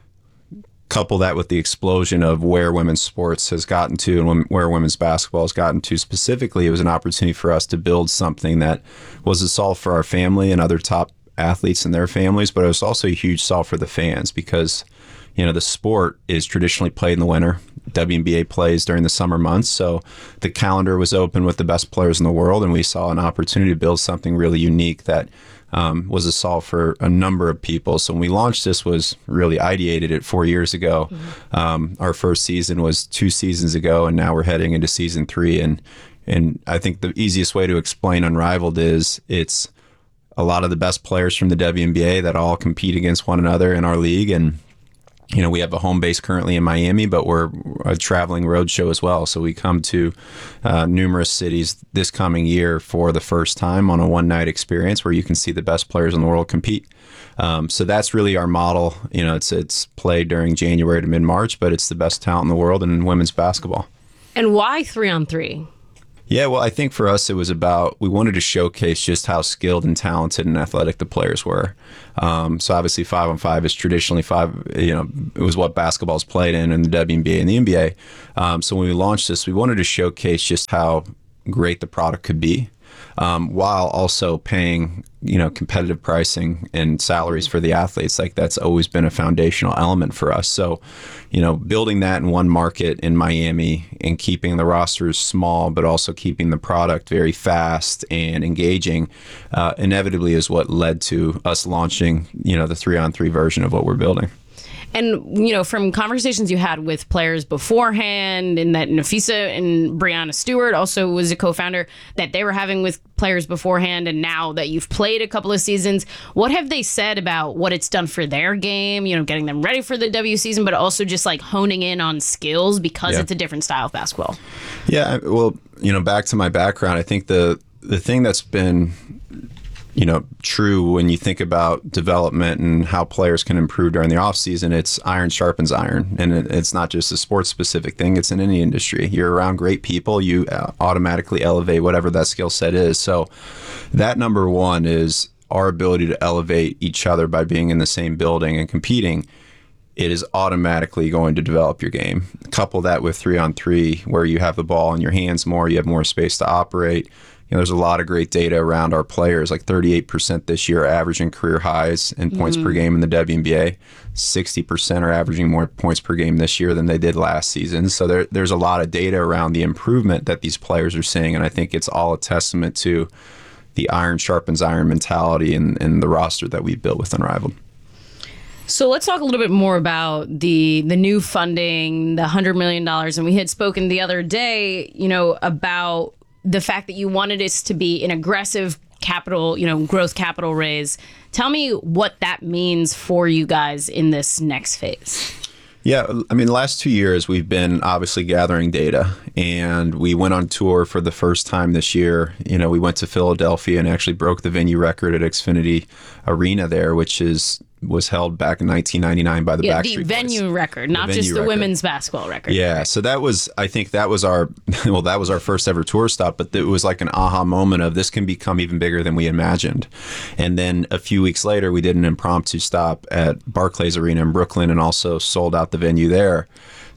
couple that with the explosion of where women's sports has gotten to and where women's basketball has gotten to specifically, it was an opportunity for us to build something that was a solve for our family and other top athletes and their families, but it was also a huge solve for the fans because, you know, the sport is traditionally played in the winter. W N B A plays during the summer months, so the calendar was open with the best players in the world, and we saw an opportunity to build something really unique that Um, was a solve for a number of people. So when we launched this, was really ideated it four years ago. Mm-hmm. Um, our first season was two seasons ago, and now we're heading into season three. And and I think the easiest way to explain Unrivaled is it's a lot of the best players from the W N B A that all compete against one another in our league, and you know, we have a home base currently in Miami, but we're a traveling road show as well. So we come to uh, numerous cities this coming year for the first time on a one-night experience where you can see the best players in the world compete. Um, so that's really our model. You know, it's it's played during January to mid-March, but it's the best talent in the world in women's basketball. And why three on three? Yeah, well, I think for us it was about, we wanted to showcase just how skilled and talented and athletic the players were. Um, so obviously five on five is traditionally five, you know, it was what basketball's played in in the W N B A and the N B A. Um, so when we launched this, we wanted to showcase just how great the product could be. Um, while also paying, you know, competitive pricing and salaries for the athletes. Like that's always been a foundational element for us. So, you know, building that in one market in Miami and keeping the rosters small, but also keeping the product very fast and engaging, uh, inevitably is what led to us launching, you know, the three on three version of what we're building. And, you know, from conversations you had with players beforehand, and that Nafisa and Brianna Stewart also was a co-founder, that they were having with players beforehand, and now that you've played a couple of seasons, what have they said about what it's done for their game, you know, getting them ready for the W season, but also just like honing in on skills because yeah. it's a different style of basketball? Yeah, well, you know, back to my background, I think the the thing that's been, you know, true when you think about development and how players can improve during the off season, it's iron sharpens iron. And it, it's not just a sports specific thing. It's in any industry. You're around great people, you uh, automatically elevate whatever that skill set is. So that number one is our ability to elevate each other by being in the same building and competing. It is automatically going to develop your game. Couple that with three on three, where you have the ball in your hands more, you have more space to operate. You know, there's a lot of great data around our players, like thirty-eight percent this year are averaging career highs in points Mm-hmm. per game in the W N B A. sixty percent are averaging more points per game this year than they did last season. So there, there's a lot of data around the improvement that these players are seeing. And I think it's all a testament to the iron sharpens iron mentality and, and the roster that we've built with Unrivaled. So let's talk a little bit more about the the new funding, the one hundred million dollars. And we had spoken the other day, you know, about the fact that you wanted this to be an aggressive capital, you know, growth capital raise. Tell me what that means for you guys in this next phase. Yeah, I mean, the last two years we've been obviously gathering data, and we went on tour for the first time this year. You know, we went to Philadelphia and actually broke the venue record at Xfinity Arena there, which is was held back in nineteen ninety-nine by the Yeah, Backstreet the Boys. venue record, not venue just the record. women's basketball record. Yeah, so that was, I think that was our, well, that was our first ever tour stop, but it was like an aha moment of this can become even bigger than we imagined. And then a few weeks later, we did an impromptu stop at Barclays Arena in Brooklyn and also sold out the venue there.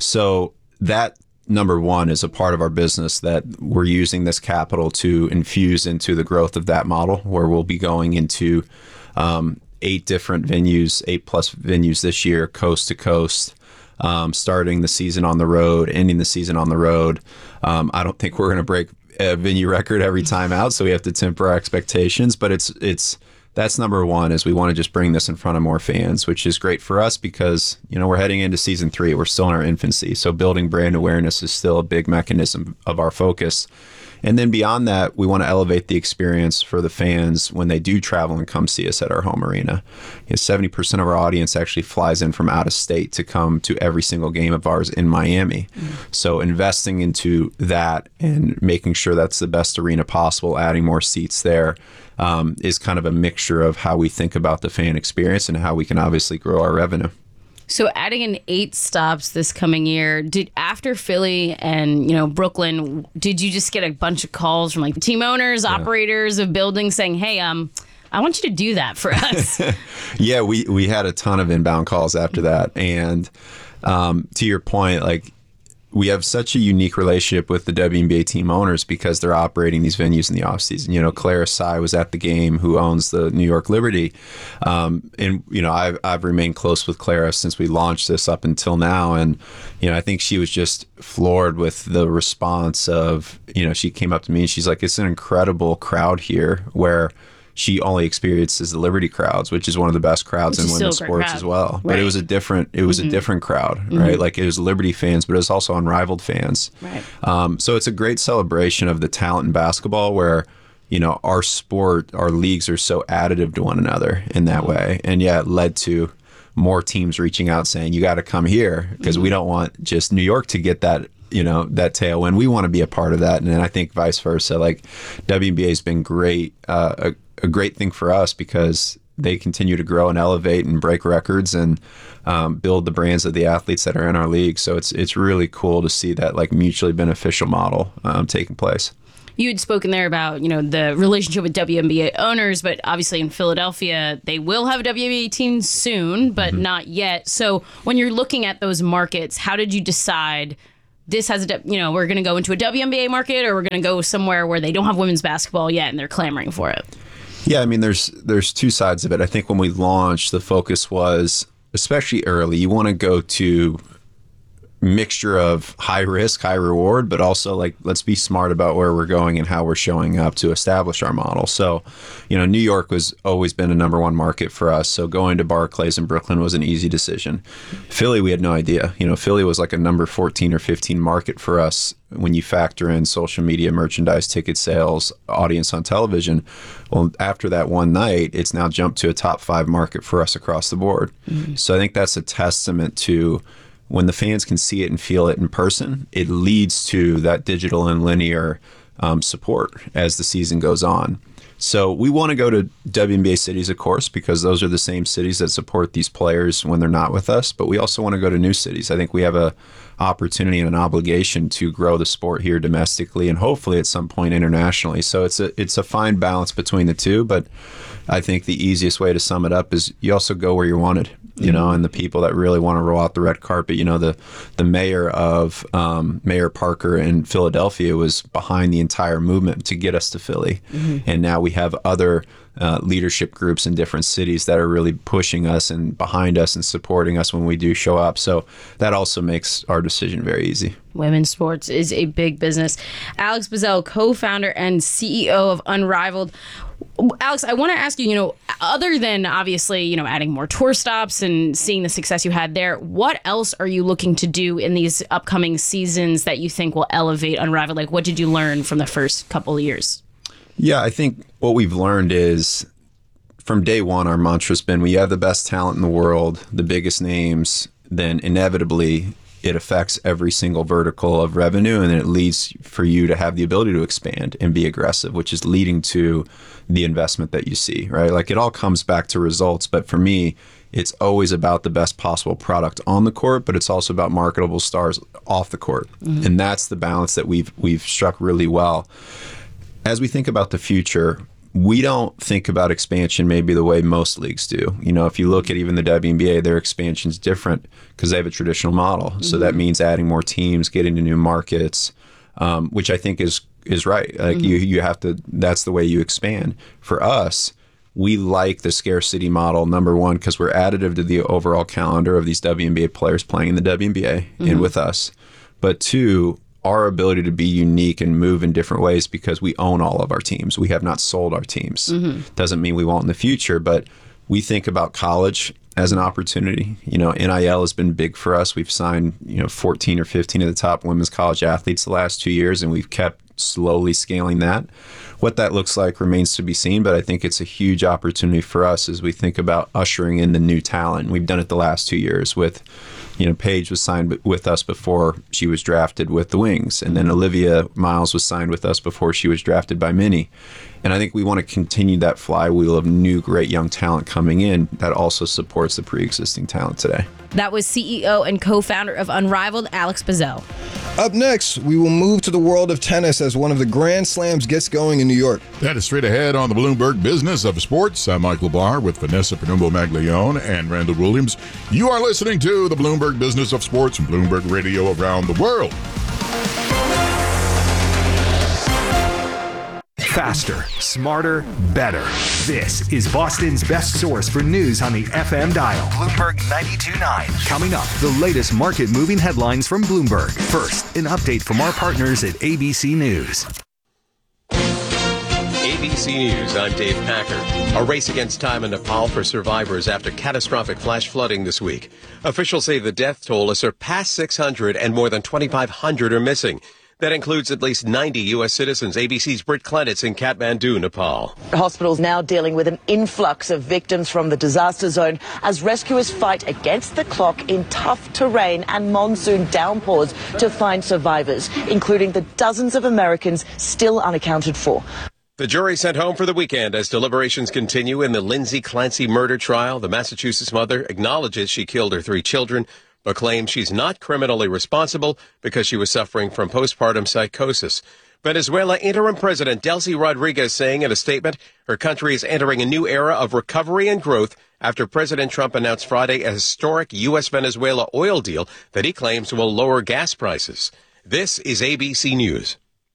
So that, number one, is a part of our business that we're using this capital to infuse into the growth of that model, where we'll be going into um, eight different venues, eight plus venues this year, coast to coast, um, starting the season on the road, ending the season on the road. Um, I don't think we're going to break a venue record every time out, so we have to temper our expectations. But it's it's that's number one, is we want to just bring this in front of more fans, which is great for us because, you know, we're heading into season three. We're still in our infancy, so building brand awareness is still a big mechanism of our focus. And then beyond that, we want to elevate the experience for the fans when they do travel and come see us at our home arena. You know, seventy percent of our audience actually flies in from out of state to come to every single game of ours in Miami. Mm-hmm. So investing into that and making sure that's the best arena possible, adding more seats there, um, is kind of a mixture of how we think about the fan experience and how we can obviously grow our revenue. So adding in eight stops this coming year, did after Philly and, you know, Brooklyn, did you just get a bunch of calls from like team owners, yeah. operators of buildings saying, hey, um, I want you to do that for us? Yeah, we, we had a ton of inbound calls after that. And um, to your point, like, we have such a unique relationship with the W N B A team owners because they're operating these venues in the offseason. You know, Clara Tsai was at the game, who owns the New York Liberty. Um, and, you know, I've, I've remained close with Clara since we launched this up until now. And, you know, I think she was just floored with the response of, you know, she came up to me and she's like, it's an incredible crowd here, where she only experiences the Liberty crowds, which is one of the best crowds which in women's sports crowd. As well. Right. But it was a different, it was mm-hmm. a different crowd, mm-hmm. right? Like, it was Liberty fans, but it was also Unrivaled fans. Right. Um, so it's a great celebration of the talent in basketball, where, you know, our sport, our leagues are so additive to one another in that way. And yeah, it led to more teams reaching out saying, you got to come here, because mm-hmm. we don't want just New York to get that, you know, that tailwind. We want to be a part of that. And then I think vice versa. Like, W N B A has been great, uh, a, a great thing for us, because they continue to grow and elevate and break records and um, build the brands of the athletes that are in our league. So it's it's really cool to see that like mutually beneficial model um, taking place. You had spoken there about, you know, the relationship with W N B A owners, but obviously in Philadelphia, they will have a W N B A team soon, but mm-hmm. not yet. So when you're looking at those markets, how did you decide this has a, you know, we're going to go into a W N B A market, or we're going to go somewhere where they don't have women's basketball yet and they're clamoring for it? Yeah, I mean, there's there's two sides of it. I think when we launched, the focus was, especially early, you want to go to mixture of high risk, high reward, but also like, let's be smart about where we're going and how we're showing up to establish our model. So, you know, New York was always been a number one market for us. So going to Barclays in Brooklyn was an easy decision. Philly, we had no idea. You know, Philly was like a number fourteen or fifteen market for us when you factor in social media, merchandise, ticket sales, audience on television. Well, after that one night, it's now jumped to a top five market for us across the board. Mm-hmm. So I think that's a testament to when the fans can see it and feel it in person, it leads to that digital and linear um, support as the season goes on. So we want to go to W N B A cities, of course, because those are the same cities that support these players when they're not with us. But we also want to go to new cities. I think we have a opportunity and an obligation to grow the sport here domestically and hopefully at some point internationally. So it's a it's a fine balance between the two. But I think the easiest way to sum it up is you also go where you're wanted. You know, and the people that really want to roll out the red carpet. You know, the the mayor of um, Mayor Parker in Philadelphia was behind the entire movement to get us to Philly, mm-hmm. and now we have other uh, leadership groups in different cities that are really pushing us and behind us and supporting us when we do show up. So that also makes our decision very easy. Women's sports is a big business. Alex Buzzell, co-founder and C E O of Unrivaled. Alex, I want to ask you, you know, other than obviously, you know, adding more tour stops and seeing the success you had there, what else are you looking to do in these upcoming seasons that you think will elevate Unrivaled? Like, what did you learn from the first couple of years? Yeah, I think what we've learned is from day one, our mantra's been, we have the best talent in the world, the biggest names, then inevitably it affects every single vertical of revenue, and it leads for you to have the ability to expand and be aggressive, which is leading to the investment that you see, right? Like, it all comes back to results. But for me, it's always about the best possible product on the court, but it's also about marketable stars off the court. Mm-hmm. And that's the balance that we've we've struck really well. As we think about the future, we don't think about expansion maybe the way most leagues do. You know, if you look at even the W N B A, their expansion's different because they have a traditional model. Mm-hmm. So that means adding more teams, getting to new markets, um, which I think is is right. Like mm-hmm. you, you have to. That's the way you expand. For us, we like the scarcity model. Number one, because we're additive to the overall calendar of these W N B A players playing in the W N B A mm-hmm. and with us. But two, our ability to be unique and move in different ways because we own all of our teams. We have not sold our teams. Mm-hmm. Doesn't mean we won't in the future, but we think about college as an opportunity. You know, N I L has been big for us. We've signed, you know, fourteen or fifteen of the top women's college athletes the last two years, and we've kept slowly scaling that. What that looks like remains to be seen, but I think it's a huge opportunity for us as we think about ushering in the new talent. We've done it the last two years with, you know, Paige was signed with us before she was drafted with the Wings, and then Olivia Miles was signed with us before she was drafted by Minnie. And I think we want to continue that flywheel of new, great young talent coming in that also supports the pre-existing talent today. That was C E O and co-founder of Unrivaled, Alex Buzzell. Up next, we will move to the world of tennis as one of the Grand Slams gets going in New York. That is straight ahead on the Bloomberg Business of Sports. I'm Michael Barr with Vanessa Perumbo-Maglione and Randall Williams. You are listening to the Bloomberg Business of Sports and Bloomberg Radio around the world. Faster, smarter, better. This is Boston's best source for news on the F M dial. Bloomberg ninety-two point nine. Coming up, the latest market-moving headlines from Bloomberg. First, an update from our partners at A B C News. A B C News, I'm Dave Packer. A race against time in Nepal for survivors after catastrophic flash flooding this week. Officials say the death toll has surpassed six hundred and more than twenty-five hundred are missing. That includes at least ninety U S citizens. A B C's Britt Clenitz in Kathmandu, Nepal. Hospitals now dealing with an influx of victims from the disaster zone as rescuers fight against the clock in tough terrain and monsoon downpours to find survivors, including the dozens of Americans still unaccounted for. The jury sent home for the weekend as deliberations continue in the Lindsay Clancy murder trial. The Massachusetts mother acknowledges she killed her three children, but claims she's not criminally responsible because she was suffering from postpartum psychosis. Venezuela interim president Delcy Rodriguez saying in a statement her country is entering a new era of recovery and growth after President Trump announced Friday a historic U S Venezuela oil deal that he claims will lower gas prices. This is A B C News.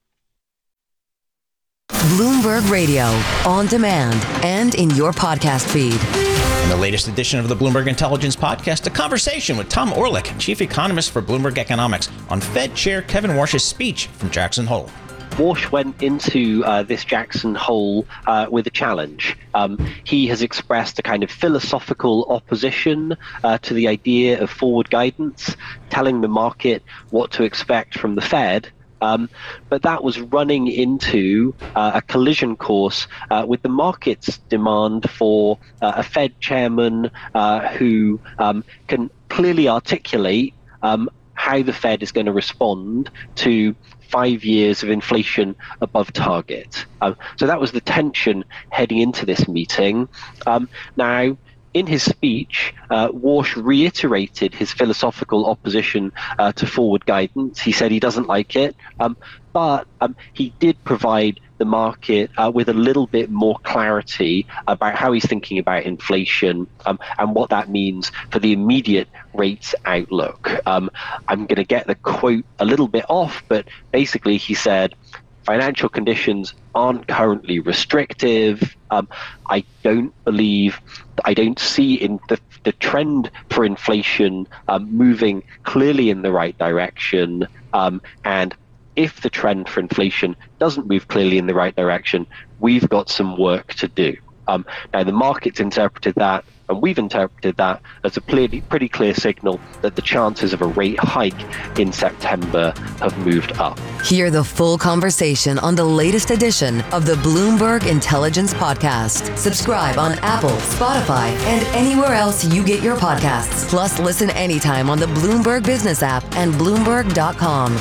Bloomberg Radio, on demand and in your podcast feed. In the latest edition of the Bloomberg Intelligence Podcast, a conversation with Tom Orlik, chief economist for Bloomberg Economics, on Fed Chair Kevin Warsh's speech from Jackson Hole. Warsh went into uh, this Jackson Hole uh, with a challenge. Um, he has expressed a kind of philosophical opposition uh, to the idea of forward guidance, telling the market what to expect from the Fed. Um, but that was running into uh, a collision course uh, with the market's demand for uh, a Fed chairman uh, who um, can clearly articulate um, how the Fed is going to respond to five years of inflation above target. Um, so that was the tension heading into this meeting. Um, now, in his speech, uh, Warsh reiterated his philosophical opposition uh, to forward guidance. He said he doesn't like it, um, but um, he did provide the market uh, with a little bit more clarity about how he's thinking about inflation um, and what that means for the immediate rates outlook. Um, I'm going to get the quote a little bit off, but basically he said, financial conditions aren't currently restrictive. Um, I don't believe, I don't see in the, the trend for inflation um, moving clearly in the right direction. Um, and if the trend for inflation doesn't move clearly in the right direction, we've got some work to do. Um, now, the market's interpreted that, and we've interpreted that as a pretty, pretty clear signal that the chances of a rate hike in September have moved up. Hear the full conversation on the latest edition of the Bloomberg Intelligence Podcast. Subscribe on Apple, Spotify, and anywhere else you get your podcasts. Plus, listen anytime on the Bloomberg Business app and Bloomberg dot com.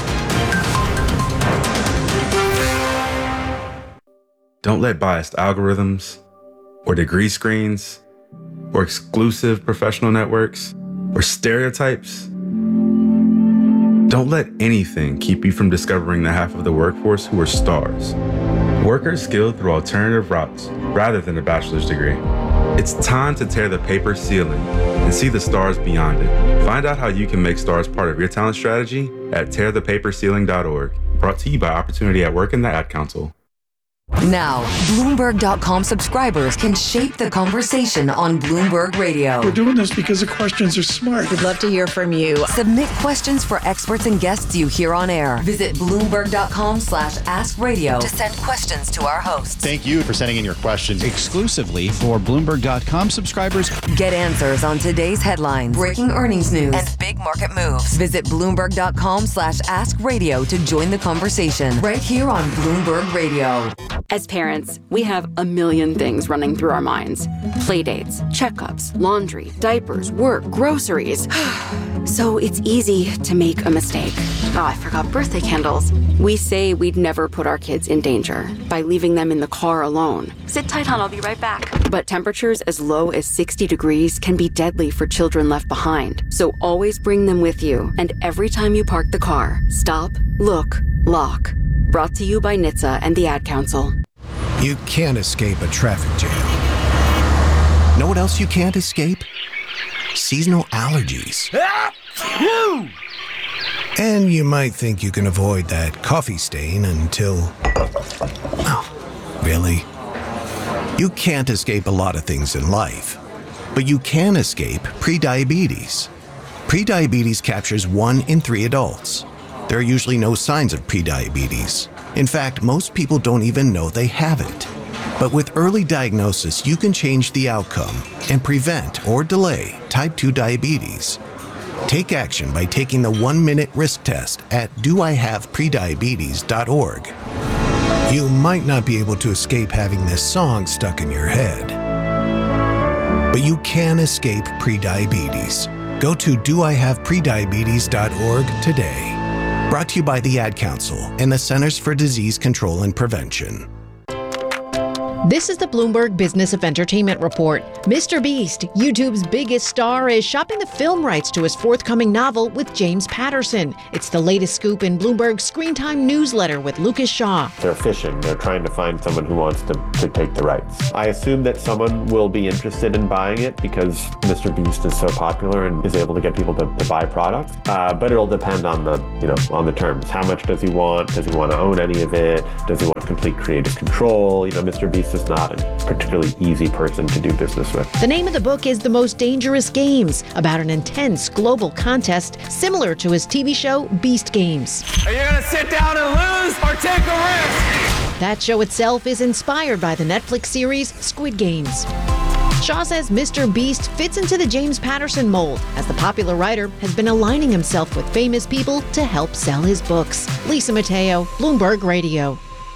Don't let biased algorithms or degree screens or exclusive professional networks or stereotypes. Don't let anything keep you from discovering the half of the workforce who are stars. Workers skilled through alternative routes rather than a bachelor's degree. It's time to tear the paper ceiling and see the stars beyond it. Find out how you can make stars part of your talent strategy at tear the paper ceiling dot org. Brought to you by Opportunity at Work and the Ad Council. Now, Bloomberg dot com subscribers can shape the conversation on Bloomberg Radio. We're doing this because the questions are smart. We'd love to hear from you. Submit questions for experts and guests you hear on air. Visit Bloomberg dot com slash ask radio to send questions to our hosts. Thank you for sending in your questions exclusively for Bloomberg dot com subscribers. Get answers on today's headlines, breaking earnings news, and big market moves. Visit Bloomberg dot com slash ask radio to join the conversation right here on Bloomberg Radio. As parents, we have a million things running through our minds. Playdates, checkups, laundry, diapers, work, groceries. So it's easy to make a mistake. Oh, I forgot birthday candles. We say we'd never put our kids in danger by leaving them in the car alone. Sit tight, hon, I'll be right back. But temperatures as low as sixty degrees can be deadly for children left behind. So always bring them with you. And every time you park the car, stop, look, lock. Brought to you by N H T S A and the Ad Council. You can't escape a traffic jam. Know what else you can't escape? Seasonal allergies. And you might think you can avoid that coffee stain until... Oh, really? You can't escape a lot of things in life, but you can escape prediabetes. Prediabetes captures one in three adults. There are usually no signs of prediabetes. In fact, most people don't even know they have it. But with early diagnosis, you can change the outcome and prevent or delay type two diabetes. Take action by taking the one-minute risk test at do I have prediabetes dot org. You might not be able to escape having this song stuck in your head, but you can escape prediabetes. Go to do I have prediabetes dot org today. Brought to you by the Ad Council and the Centers for Disease Control and Prevention. This is the Bloomberg Business of Entertainment Report. Mister Beast, YouTube's biggest star, is shopping the film rights to his forthcoming novel with James Patterson. It's the latest scoop in Bloomberg's Screen Time newsletter with Lucas Shaw. They're fishing. They're trying to find someone who wants to, to take the rights. I assume that someone will be interested in buying it because Mister Beast is so popular and is able to get people to, to buy products. Uh, but it'll depend on the, you know, on the terms. How much does he want? Does he want to own any of it? Does he want complete creative control? You know, Mister Beast is not a particularly easy person to do business with. The name of the book is The Most Dangerous Games, about an intense global contest similar to his T V show Beast Games. Are you going to sit down and lose or take a risk? That show itself is inspired by the Netflix series Squid Games. Shaw says Mister Beast fits into the James Patterson mold, as the popular writer has been aligning himself with famous people to help sell his books. Lisa Mateo, Bloomberg Radio.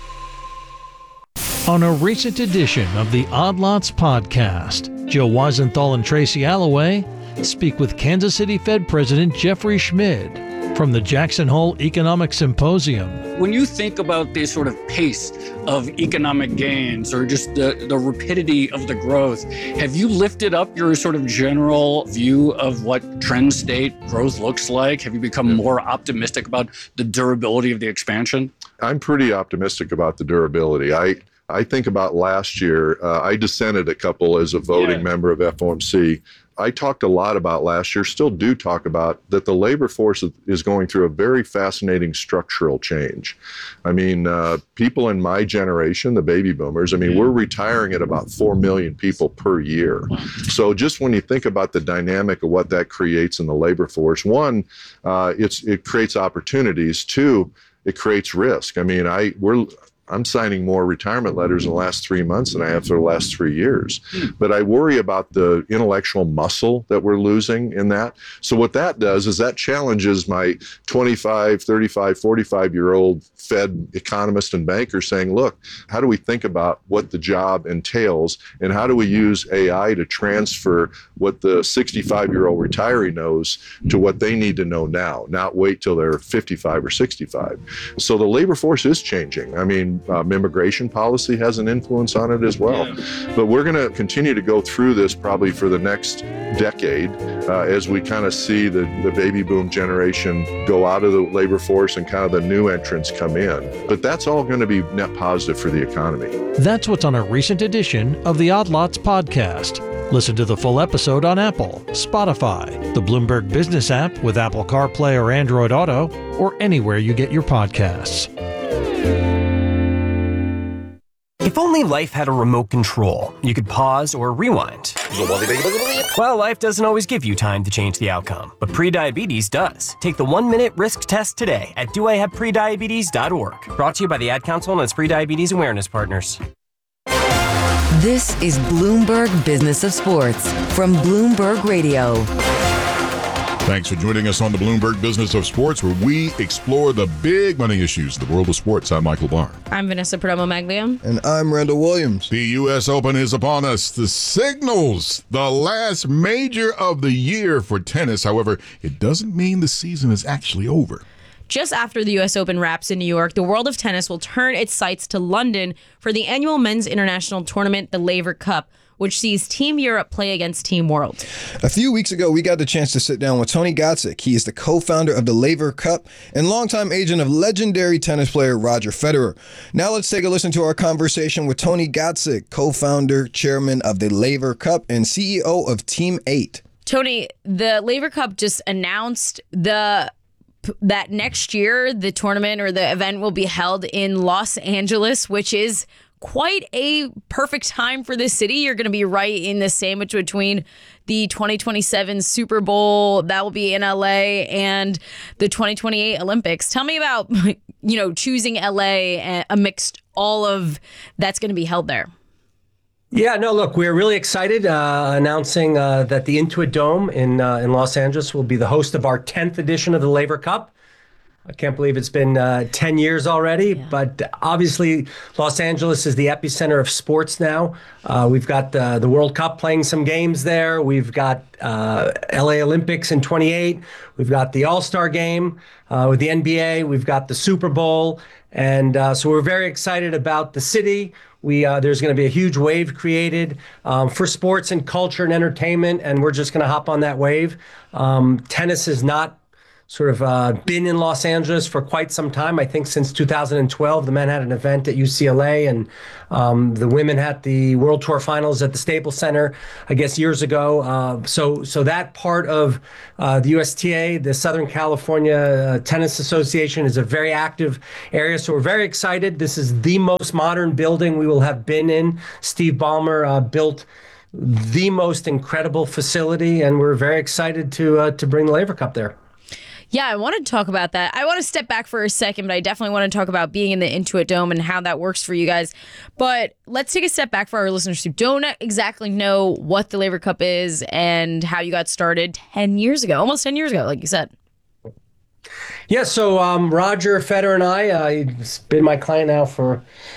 On a recent edition of the Odd Lots podcast, Joe Weisenthal and Tracy Alloway speak with Kansas City Fed President Jeffrey Schmid from the Jackson Hole Economic Symposium. When you think about the sort of pace of economic gains or just the, the rapidity of the growth, have you lifted up your sort of general view of what trend state growth looks like? Have you become more optimistic about the durability of the expansion? I'm pretty optimistic about the durability. I I think about last year, uh, I dissented a couple as a voting yeah. member of F O M C. I talked a lot about last year, still do talk about, that the labor force is going through a very fascinating structural change. I mean, uh, people in my generation, the baby boomers, I mean, yeah. we're retiring at about four million people per year. So just when you think about the dynamic of what that creates in the labor force, one, uh, it's it creates opportunities. Two, it creates risk. I mean, I we're I'm signing more retirement letters in the last three months than I have for the last three years. But I worry about the intellectual muscle that we're losing in that. So what that does is that challenges my twenty-five, thirty-five, forty-five-year-old Fed economist and banker saying, look, how do we think about what the job entails, and how do we use A I to transfer what the sixty-five-year-old retiree knows to what they need to know now, not wait till they're fifty-five or sixty-five. So the labor force is changing. I mean, Um, immigration policy has an influence on it as well. Yeah. But we're going to continue to go through this probably for the next decade uh, as we kind of see the, the baby boom generation go out of the labor force and kind of the new entrants come in. But that's all going to be net positive for the economy. That's what's on a recent edition of the Odd Lots podcast. Listen to the full episode on Apple, Spotify, the Bloomberg Business app with Apple CarPlay or Android Auto, or anywhere you get your podcasts. If only life had a remote control, you could pause or rewind. Well, life doesn't always give you time to change the outcome, but prediabetes does. Take the one-minute risk test today at do I have prediabetes dot org. Brought to you by the Ad Council and its Prediabetes Awareness Partners. This is Bloomberg Business of Sports from Bloomberg Radio. Thanks for joining us on the Bloomberg Business of Sports, where we explore the big money issues of the world of sports. I'm Michael Barr. I'm Vanessa Perdomo-Maglio. And I'm Randall Williams. The U S Open is upon us. The signals the last major of the year for tennis. However, it doesn't mean the season is actually over. Just after the U S Open wraps in New York, the world of tennis will turn its sights to London for the annual men's international tournament, the Laver Cup, which sees Team Europe play against Team World. A few weeks ago, we got the chance to sit down with Tony Gotzik. He is the co-founder of the Laver Cup and longtime agent of legendary tennis player Roger Federer. Now let's take a listen to our conversation with Tony Gotzik, co-founder, chairman of the Laver Cup, and C E O of Team eight. Tony, the Laver Cup just announced the that next year the tournament or the event will be held in Los Angeles, which is quite a perfect time for the city. You're going to be right in the sandwich between the twenty twenty-seven Super Bowl that will be in L A and the twenty twenty-eight Olympics. Tell me about, you know, choosing L A amidst all of that's going to be held there. Yeah, no, look, we're really excited uh, announcing uh, that the Intuit Dome in uh, in Los Angeles will be the host of our tenth edition of the Laver Cup. I can't believe it's been uh, ten years already, yeah. But obviously Los Angeles is the epicenter of sports now. Uh, we've got the, the World Cup playing some games there. We've got uh, L A Olympics in twenty-eight. We've got the All-Star Game uh, with the N B A. We've got the Super Bowl. And uh, so we're very excited about the city. We uh, there's going to be a huge wave created um, for sports and culture and entertainment, and we're just going to hop on that wave. Um, tennis is not sort of uh, been in Los Angeles for quite some time. I think since two thousand twelve, the men had an event at U C L A, and um, the women had the World Tour Finals at the Staples Center, I guess, years ago. Uh, so, so that part of uh, the U S T A, the Southern California uh, Tennis Association, is a very active area. So we're very excited. This is the most modern building we will have been in. Steve Ballmer uh, built the most incredible facility, and we're very excited to uh, to bring the Laver Cup there. Yeah, I want to talk about that. I want to step back for a second, but I definitely want to talk about being in the Intuit Dome and how that works for you guys. But let's take a step back for our listeners who don't exactly know what the Laver Cup is and how you got started ten years ago, almost ten years ago, like you said. Yeah, so um, Roger Federer and I, uh, he's been my client now for